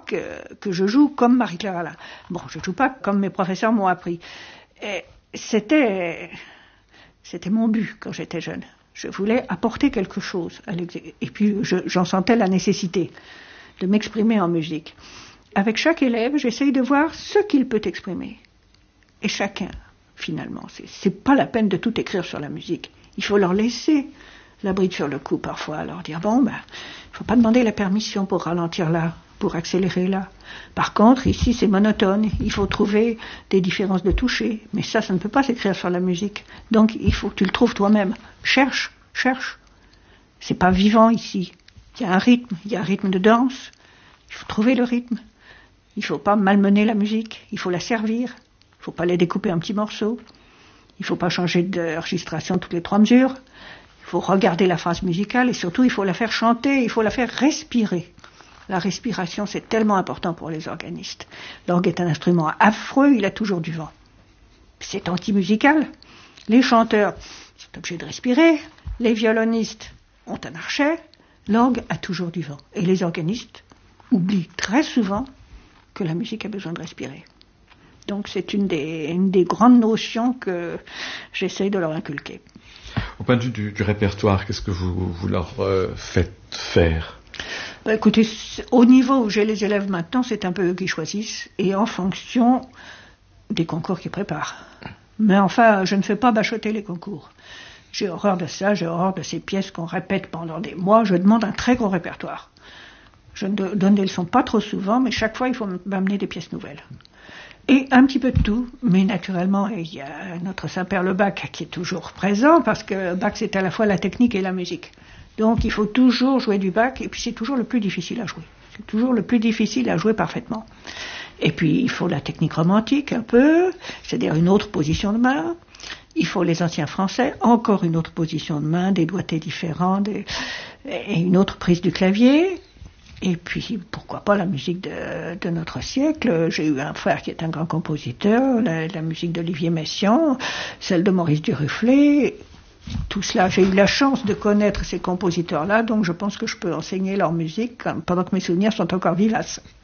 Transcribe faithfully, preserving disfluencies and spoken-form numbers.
que, que je joue comme Marie-Claire Alain. Bon, je ne joue pas comme mes professeurs m'ont appris. Et c'était, c'était mon but quand j'étais jeune. Je voulais apporter quelque chose. À et puis, je, j'en sentais la nécessité de m'exprimer en musique. Avec chaque élève, j'essaye de voir ce qu'il peut exprimer. Et chacun, finalement. C'est, c'est pas la peine de tout écrire sur la musique. Il faut leur laisser la bride sur le cou parfois, leur dire, bon, ben, il faut pas demander la permission pour ralentir là, pour accélérer là. Par contre, ici, c'est monotone. Il faut trouver des différences de toucher. Mais ça, ça ne peut pas s'écrire sur la musique. Donc, il faut que tu le trouves toi-même. Cherche, cherche. C'est pas vivant ici. Il y a un rythme, il y a un rythme de danse. Il faut trouver le rythme. Il ne faut pas malmener la musique, il faut la servir, il ne faut pas la découper en petits morceaux, il ne faut pas changer d'enregistration toutes les trois mesures, il faut regarder la phrase musicale et surtout il faut la faire chanter, il faut la faire respirer. La respiration, c'est tellement important pour les organistes. L'orgue est un instrument affreux, il a toujours du vent. C'est anti-musical. Les chanteurs sont obligés de respirer, les violonistes ont un archet, l'orgue a toujours du vent. Et les organistes oublient très souvent que la musique a besoin de respirer. Donc c'est une des, une des grandes notions que j'essaye de leur inculquer. Au point de vue du, du répertoire, qu'est-ce que vous, vous leur euh, faites faire ? Bah, écoutez, au niveau où j'ai les élèves maintenant, c'est un peu eux qui choisissent, et en fonction des concours qu'ils préparent. Mais enfin, je ne fais pas bachoter les concours. J'ai horreur de ça, j'ai horreur de ces pièces qu'on répète pendant des mois. Je demande un très gros répertoire. Je donne des leçons pas trop souvent, mais chaque fois, il faut m'amener des pièces nouvelles. Et un petit peu de tout, mais naturellement, il y a notre Saint-Père le Bach qui est toujours présent, parce que Bach, c'est à la fois la technique et la musique. Donc, il faut toujours jouer du Bach, et puis c'est toujours le plus difficile à jouer. C'est toujours le plus difficile à jouer parfaitement. Et puis, il faut la technique romantique, un peu, c'est-à-dire une autre position de main. Il faut les anciens français, encore une autre position de main, des doigtés différents, des... et une autre prise du clavier. Et puis, pourquoi pas la musique de, de notre siècle. J'ai eu un frère qui est un grand compositeur, la, la musique d'Olivier Messiaen, celle de Maurice Duruflé. Tout cela, j'ai eu la chance de connaître ces compositeurs-là, donc je pense que je peux enseigner leur musique pendant que mes souvenirs sont encore vivaces.